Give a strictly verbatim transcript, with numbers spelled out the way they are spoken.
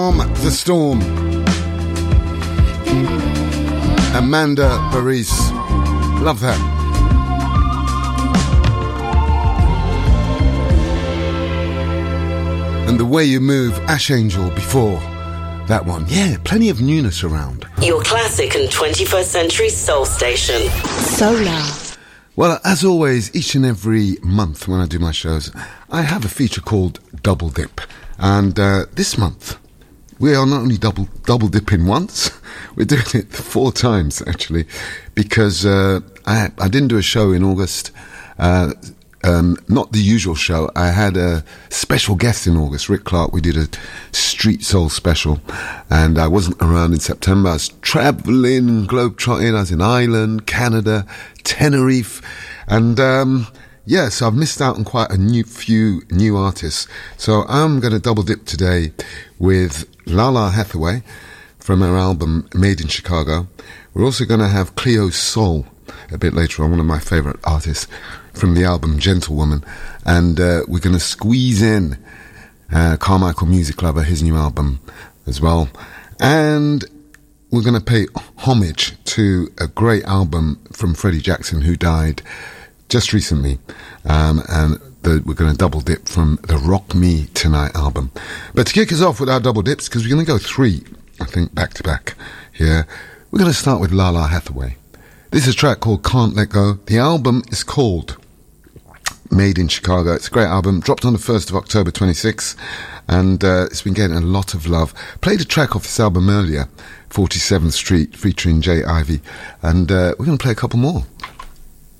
The Storm. Amanda Baris. Love that. And The Way You Move, Ash Angel before that one. Yeah, plenty of newness around. Your classic and twenty-first century soul station. Solar. Well, as always, each and every month when I do my shows, I have a feature called Double Dip. And uh, this month, we are not only double double dipping once, we're doing it four times, actually, because uh, I, I didn't do a show in August, uh, um, not the usual show. I had a special guest in August, Rick Clark. We did a Street Soul special, and I wasn't around in September. I was travelling, globe-trotting. I was in Ireland, Canada, Tenerife, and... Um, Yeah, so I've missed out on quite a new few new artists. So I'm going to double dip today with Lala Hathaway from her album Made in Chicago. We're also going to have Cleo Sol a bit later on, one of my favourite artists from the album Gentlewoman. And uh, we're going to squeeze in uh, Carmichael Music Lover, his new album as well. And we're going to pay homage to a great album from Freddie Jackson, who died just recently, um, and the, we're going to double dip from the Rock Me Tonight album. But to kick us off with our double dips, because we're going to go three, I think, back to back here, we're going to start with Lala Hathaway. This is a track called Can't Let Go. The album is called Made in Chicago. It's a great album, dropped on the first of October twenty-sixth, and uh, it's been getting a lot of love. Played a track off this album earlier, forty-seventh Street, featuring Jay Ivy, and uh, we're going to play a couple more.